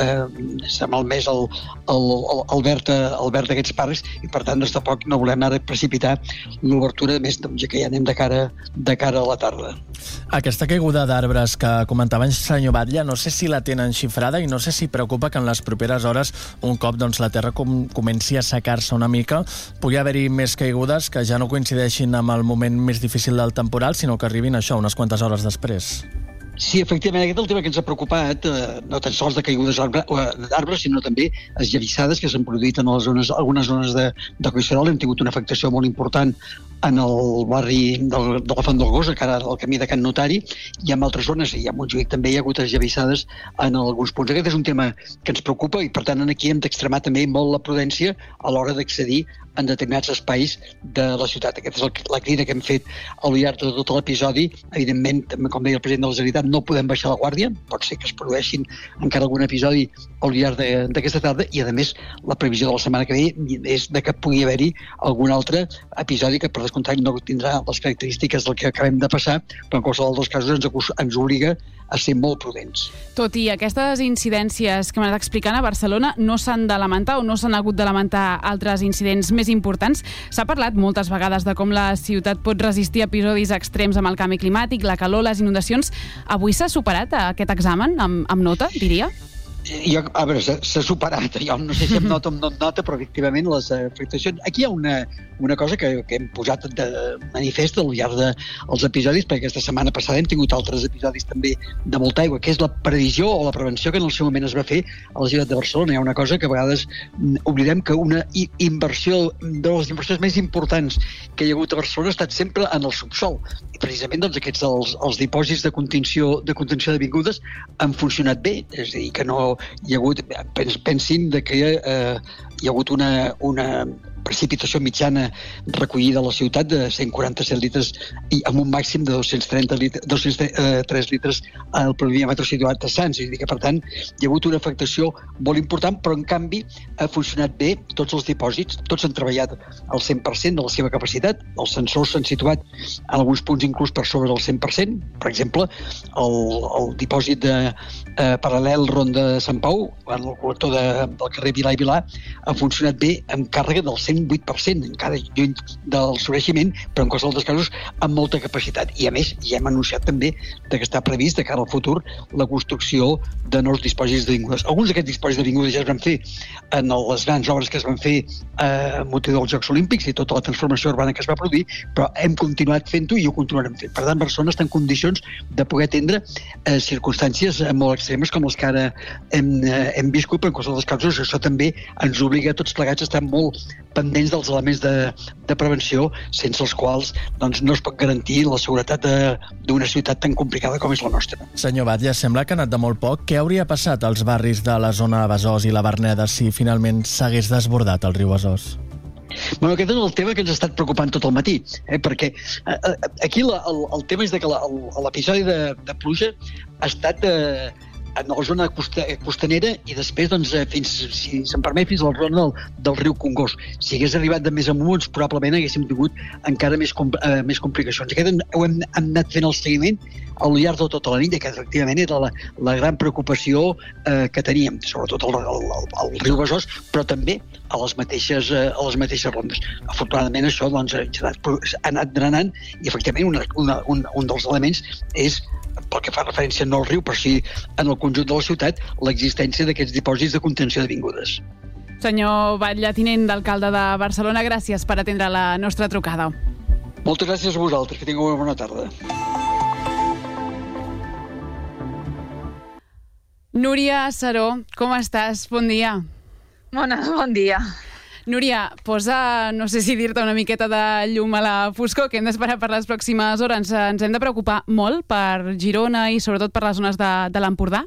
eh, s'ha malmès el, el, el, el verd, el verd d'aquests parcs, i per tant doncs, tampoc no volem ara precipitar l'obertura, més doncs, ja que ja anem de cara de cara a la tarda. Aquesta caiguda d'arbres que comentava el senyor Batlle, no sé si la tenen xifrada i no sé si preocupa que en les properes hores, un cop doncs, la terra com, comenci a secar-se una mica, pugui haver-hi més caigudes que ja no coincideixin amb el moment més difícil del temporal, sinó que arribin això unes quantes hores després. Sí, efectivament, aquest és el tema que ens ha preocupat, eh, no tan sols de caigudes d'arbres, sinó també esllavissades que s'han produït en les zones, algunes zones de, de Collserola. Hem tingut una afectació molt important en el barri del, de la Font del Gos, a cara al camí de Can Notari, i en altres zones, i a Montjuïc també hi ha hagut esllavissades en alguns punts. Aquest és un tema que ens preocupa i, per tant, aquí hem d'extremar també molt la prudència a l'hora d'accedir en determinats espais de la ciutat. Aquesta és el, la crida que hem fet al llarg de tot l'episodi. Evidentment, com deia el president de la Generalitat, no podem baixar la guàrdia, pot ser que es produeixin encara algun episodi al llarg d'aquesta tarda, i a més la previsió de la setmana que ve és de que pugui haver-hi algun altre episodi que per descomptat no tindrà les característiques del que acabem de passar, però en qualsevol dels casos ens, ens obliga a ser molt prudents. Tot i aquestes incidències que m'has explicat a Barcelona no s'han de lamentar o no s'han hagut de lamentar altres incidents més importants. S'ha parlat moltes vegades de com la ciutat pot resistir episodis extrems amb el canvi climàtic, la calor, les inundacions. Avui s'ha superat aquest examen amb, amb nota, diria? Jo, a veure, s'ha superat, jo no sé si em nota o no em nota, però efectivament les afectacions... Aquí hi ha una, una cosa que, que hem posat de manifest al llarg dels episodis, perquè aquesta setmana passada hem tingut altres episodis també de molta aigua, que és la previsió o la prevenció que en el seu moment es va fer a la ciutat de Barcelona. Hi ha una cosa que a vegades oblidem, que una inversió, de les inversions més importants que hi ha hagut a Barcelona ha estat sempre en el subsol. I precisament doncs, aquests, els, els dipòsits de contenció, de contenció de vingudes han funcionat bé, és a dir, que no hi ha hagut, pensin de que eh, hi ha hagut una, una precipitació mitjana recollida a la ciutat de cent quaranta-set litres i amb un màxim de dos-cents trenta litres, dos-cents tres litres al pluviometre situat a Sants. És a dir, que per tant hi ha hagut una afectació molt important, però en canvi ha funcionat bé tots els dipòsits, tots han treballat al cent per cent de la seva capacitat, els sensors s'han situat en alguns punts inclús per sobre del cent per cent. Per exemple, el, el dipòsit de eh, paral·lel Ronda de Sant Pau, en el col·lector de, del carrer Vilà i Vilà, ha funcionat bé amb càrrega del cent vuit per cent, encara lluny del sobreeiximent, però en qualsevol dels casos amb molta capacitat. I a més, ja hem anunciat també que està previst de cara al futur la construcció de nous dipòsits d'avingudes. Alguns d'aquests dipòsits d'avingudes ja es van fer en les grans obres que es van fer a motiu dels Jocs Olímpics i tota la transformació urbana que es va produir, però hem continuat fent-ho i ho continuarem fent. Per tant, Barcelona està en condicions de poder atendre eh, circumstàncies molt extremes com les que ara hem, eh, hem viscut, però en qualsevol dels casos això també ens obliga a tots plegats a estar molt pendents dels elements de, de prevenció, sense els quals doncs, no es pot garantir la seguretat d'una ciutat tan complicada com és la nostra. Senyor Batlle, sembla que ha anat de molt poc. Què hauria passat als barris de la zona de Besòs i la Verneda si finalment s'hagués desbordat el riu Besòs? Bueno, aquest és el tema que ens ha estat preocupant tot el matí, eh? perquè eh, aquí la, el, el tema és de que l'episodi de, de pluja ha estat eh, en la zona costa, costanera i després, doncs, fins, si se'm permet, fins a la zona del, del riu Congost. Si hagués arribat de més amunt, probablement haguéssim tingut encara més, com, eh, més complicacions. Aquest hem, hem, hem anat fent el seguiment al llarg de tota la nit, que efectivament era la, la gran preocupació eh, que teníem, sobretot al, al, al, al riu Besòs, però també a les mateixes, eh, a les mateixes rondes. Afortunadament això doncs, ha, anat, ha anat drenant i efectivament una, una, un, un dels elements és, pel que fa referència no al riu, però sí en el conjunt de la ciutat, l'existència d'aquests dipòsits de contenció d'avingudes. Senyor Batlle, tinent d'alcalde de Barcelona, gràcies per atendre la nostra trucada. Moltes gràcies a vosaltres, que tingueu una bona tarda. Núria Saró, com estàs? Bon dia. Bona, bon dia. Núria, posa, no sé si dir-te una miqueta de llum a la foscor, que hem d'esperar per les pròximes hores. Ens, ens hem de preocupar molt per Girona i sobretot per les zones de, de l'Empordà?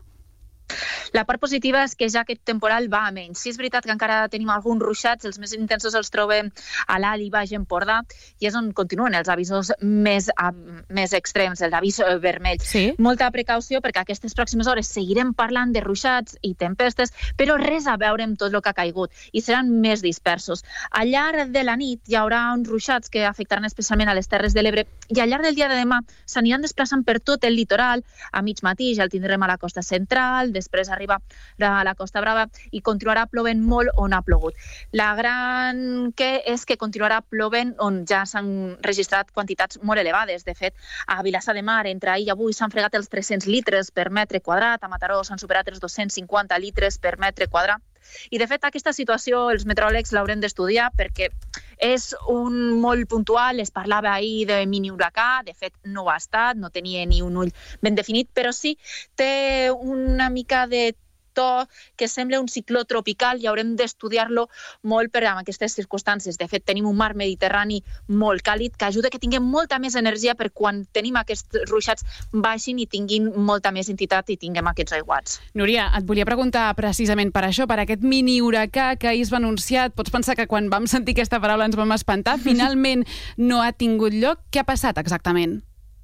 La part positiva és que ja aquest temporal va a menys. Sí, és veritat que encara tenim alguns ruixats, els més intensos els trobem a l'Alt i Baix Empordà, i és on continuen els avisos més, uh, més extrems, l'avís vermell. Sí. Molta precaució, perquè aquestes pròximes hores seguirem parlant de ruixats i tempestes, però res a veure amb tot el que ha caigut, i seran més dispersos. Al llarg de la nit hi haurà uns ruixats que afectaran especialment a les Terres de l'Ebre, i al llarg del dia de demà s'aniran desplaçant per tot el litoral. A mig matí ja el tindrem a la costa central, després arriba a la Costa Brava i continuarà plovent molt on ha plogut. La gran que és que continuarà plovent on ja s'han registrat quantitats molt elevades. De fet, a Vilassar de Mar, entre ahir i avui, s'han fregat els tres-cents litres per metre quadrat, a Mataró s'han superat els dos-cents cinquanta litres per metre quadrat. I, de fet, aquesta situació els meteoròlegs l'haurem d'estudiar perquè és un molt puntual. Es parlava ahir de mini huracà, de fet no ho ha estat, no tenia ni un ull ben definit, però sí té una mica de to que sembla un cicló tropical i haurem d'estudiar-lo molt per amb aquestes circumstàncies. De fet, tenim un mar Mediterrani molt càlid que ajuda que tinguem molta més energia per quan tenim aquests ruixats baixin i tinguin molta més entitat i tinguem aquests aiguats. Núria, et volia preguntar precisament per això, per aquest mini huracà que ahir es va anunciar. Pots pensar que quan vam sentir aquesta paraula ens vam espantar. Finalment no ha tingut lloc. Què ha passat exactament?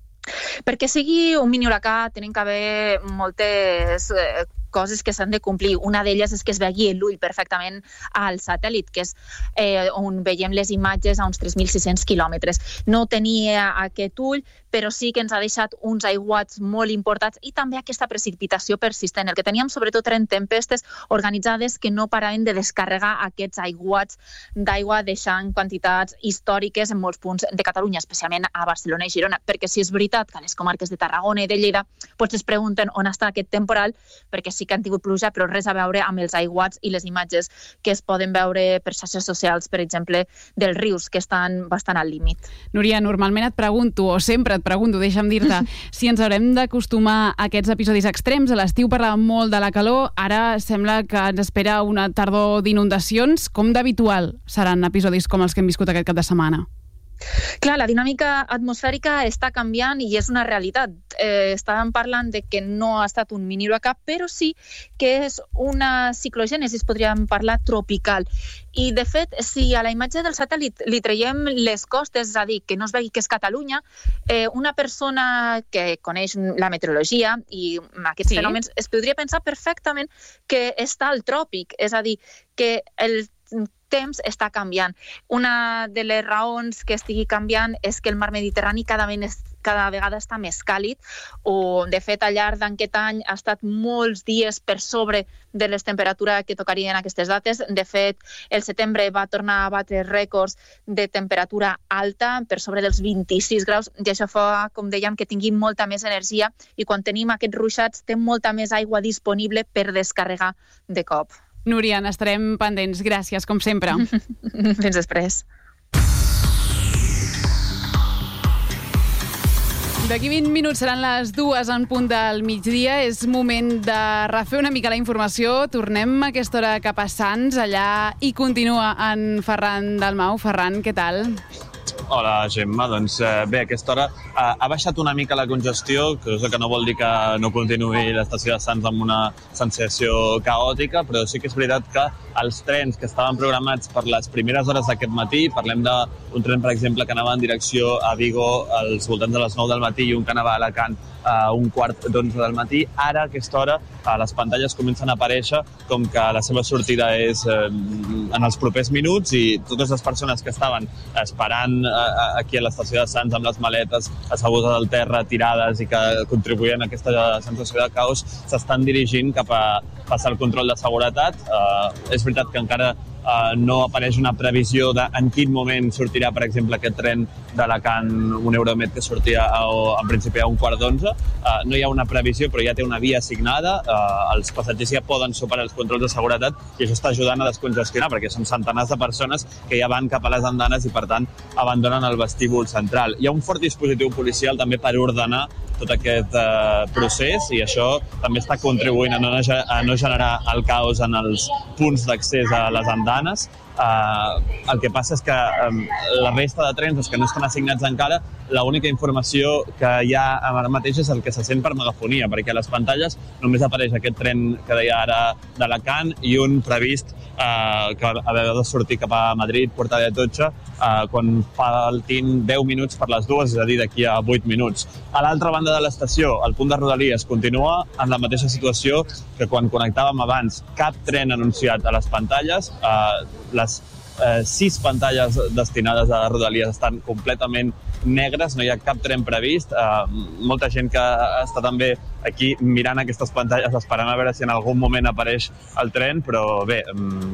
Perquè sigui un mini huracà tenen que haver moltes eh, coses que s'han de complir. Una d'elles és que es vegi l'ull perfectament al satèl·lit, que és eh, on veiem les imatges a uns tres mil sis-cents quilòmetres. No tenia aquest ull, però sí que ens ha deixat uns aiguats molt importants i també aquesta precipitació persistent. El que teníem sobretot eren tempestes organitzades que no paraven de descarregar aquests aiguats d'aigua, deixant quantitats històriques en molts punts de Catalunya, especialment a Barcelona i Girona, perquè si és veritat que a les comarques de Tarragona i de Lleida potser es pregunten on està aquest temporal, perquè sí sí que han tingut pluja, però res a veure amb els aiguats i les imatges que es poden veure per xarxes socials, per exemple, dels rius, que estan bastant al límit. Núria, normalment et pregunto, o sempre et pregunto, deixa'm dir-te, si ens haurem d'acostumar a aquests episodis extrems. A l'estiu parlàvem molt de la calor, ara sembla que ens espera una tardor d'inundacions. Com d'habitual seran episodis com els que hem viscut aquest cap de setmana? Clar, la dinàmica atmosfèrica està canviant i és una realitat. Eh, estàvem parlant de que no ha estat un mini huracà, però sí que és una ciclogènesi, podríem parlar, tropical. I, de fet, si a la imatge del satèl·lit li traiem les costes, és a dir, que no es vegi que és Catalunya, eh, una persona que coneix la meteorologia i aquests sí. fenòmens es podria pensar perfectament que està al tròpic, és a dir, que el temps està canviant. Una de les raons que estigui canviant és que el mar Mediterrani cada, cada vegada està més càlid, o de fet al llarg d'aquest any ha estat molts dies per sobre de les temperatures que tocarien aquestes dates. De fet, el setembre va tornar a batre rècords de temperatura alta per sobre dels vint-i-sis graus, i això fa, com dèiem, que tingui molta més energia, i quan tenim aquests ruixats té molta més aigua disponible per descarregar de cop. Núria, n'estarem pendents. Gràcies, com sempre. Fins després. D'aquí vint minuts seran les dues en punt del migdia. És moment de refer una mica la informació. Tornem a aquesta hora cap a Sants. Allà hi continua en Ferran Dalmau. Ferran, què tal? Hola, Gemma. Doncs eh, bé, a aquesta hora eh, ha baixat una mica la congestió, cosa que no vol dir que no continuï l'estació de Sants amb una sensació caòtica, però sí que és veritat que els trens que estaven programats per les primeres hores d'aquest matí, parlem d'un tren, per exemple, que anava en direcció a Vigo als voltants de les nou del matí i un que anava a Alacant a un quart d'onze del matí, ara a aquesta hora a les pantalles comencen a aparèixer com que la seva sortida és eh, en els propers minuts, i totes les persones que estaven esperant eh, aquí a l'estació de Sants amb les maletes assegudes al terra, tirades, i que contribuïen a aquesta sensació de caos, s'estan dirigint cap a passar el control de seguretat. Eh, és veritat que encara Uh, no apareix una previsió de en quin moment sortirà, per exemple, aquest tren d'Alacant, un Euromed que sortia a, en principi a un quart d'onze. Uh, no hi ha una previsió, però ja té una via assignada. Uh, els passatgers ja poden superar els controls de seguretat, i això està ajudant a descongestionar, perquè són centenars de persones que ja van cap a les andanes i, per tant, abandonen el vestíbul central. Hi ha un fort dispositiu policial també per ordenar tot aquest uh, procés, i això també està contribuint a no, a no generar el caos en els punts d'accés a les andanes. Uh, el que passa és que um, la resta de trens, els que no estan assignats encara, l'única informació que hi ha ara mateix és el que se sent per megafonia, perquè a les pantalles només apareix aquest tren que deia ara d'Alacant i un previst uh, que ha de sortir cap a Madrid, Puerta de Atocha, uh, quan faltin deu minuts per les dues, és a dir, d'aquí a vuit minuts. A l'altra banda de l'estació, el punt de Rodalies continua en la mateixa situació que quan connectàvem abans. Cap tren anunciat a les pantalles, uh, les eh, sis pantalles destinades a Rodalies estan completament negres, no hi ha cap tren previst. Eh, molta gent que està també aquí mirant aquestes pantalles esperant a veure si en algun moment apareix el tren, però bé,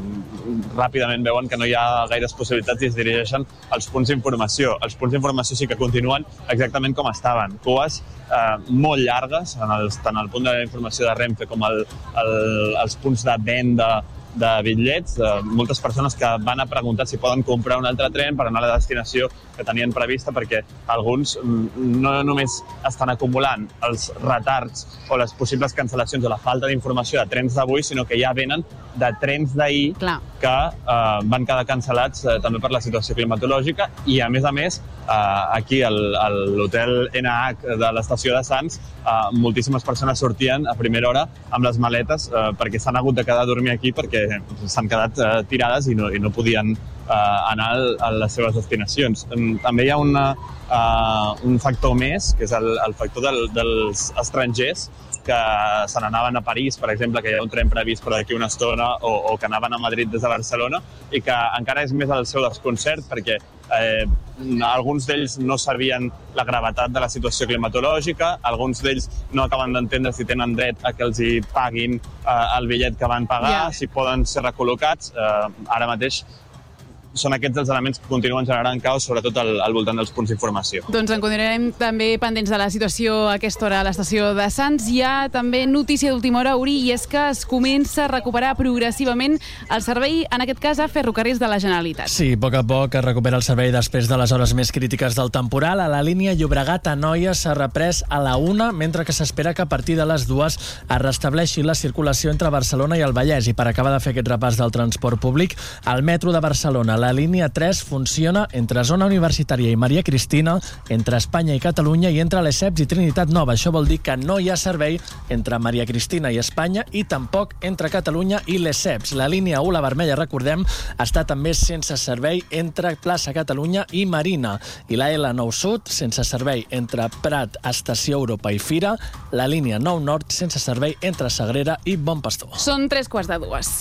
ràpidament veuen que no hi ha gaires possibilitats i es dirigeixen als punts d'informació. Els punts d'informació sí que continuen exactament com estaven. Cues eh, molt llargues, en els, tant el punt de la informació de Renfe com el, el, els punts de venda de bitllets, eh, moltes persones que van a preguntar si poden comprar un altre tren per anar a la destinació que tenien prevista, perquè alguns no només estan acumulant els retards o les possibles cancel·lacions o la falta d'informació de trens d'avui, sinó que ja venen de trens d'ahir que eh, van quedar cancel·lats eh, també per la situació climatològica, i a més a més eh, aquí a l'hotel N H de l'estació de Sants eh, moltíssimes persones sortien a primera hora amb les maletes eh, perquè s'han hagut de quedar a dormir aquí perquè s'han quedat uh, tirades i no, i no podien uh, anar a les seves destinacions. També hi ha una, uh, un factor més, que és el, el factor del, dels estrangers que se n'anaven a París, per exemple, que hi ha un tren previst per d'aquí una estona, o, o que anaven a Madrid des de Barcelona, i que encara és més el seu desconcert, perquè eh, alguns d'ells no sabien la gravetat de la situació climatològica, alguns d'ells no acaben d'entendre si tenen dret a que els hi paguin eh, el bitllet que van pagar, yeah. si poden ser recol·locats. Eh, ara mateix són aquests els elements que continuen generant caos, sobretot al, al voltant dels punts d'informació. Doncs en continuarem també pendents de la situació a aquesta hora a l'estació de Sants. Hi ha també notícia d'última hora, Uri, i és que es comença a recuperar progressivament el servei, en aquest cas a Ferrocarrils de la Generalitat. Sí, a poc a poc es recupera el servei després de les hores més crítiques del temporal. A la línia Llobregat-Anoia s'ha reprès a la una, mentre que s'espera que a partir de les dues es restableixi la circulació entre Barcelona i el Vallès. I per acabar de fer aquest repàs del transport públic, el metro de Barcelona, la línia tres, funciona entre Zona Universitària i Maria Cristina, entre Espanya i Catalunya i entre Lesseps i Trinitat Nova. Això vol dir que no hi ha servei entre Maria Cristina i Espanya i tampoc entre Catalunya i Lesseps. La línia u, la vermella, recordem, està també sense servei entre Plaça Catalunya i Marina. I la L nou Sud, sense servei entre Prat, Estació Europa i Fira. La línia nou Nord, sense servei entre Sagrera i Bon Pastor. Són tres quarts de dues.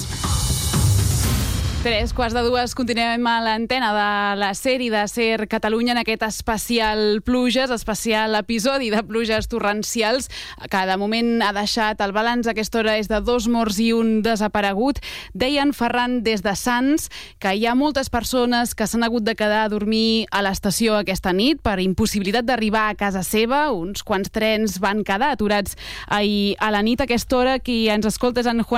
Tres quarts de dues, continuem a l'antena de la sèrie de SER Catalunya en aquest especial pluges, especial episodi de pluges torrencials, que de moment ha deixat el balanç a aquesta hora és de dos morts i un desaparegut. Deien, Ferran, des de Sants, que hi ha moltes persones que s'han hagut de quedar a dormir a l'estació aquesta nit per impossibilitat d'arribar a casa seva. Uns quants trens van quedar aturats ahir a la nit. A aquesta hora qui ens escolta és en Juan